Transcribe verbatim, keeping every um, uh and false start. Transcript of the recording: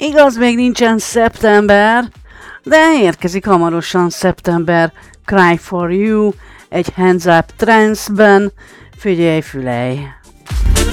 Igaz, még nincsen szeptember, de érkezik hamarosan szeptember. Cry for You, egy Hands Up Trance-ben. Figyelj, fülej!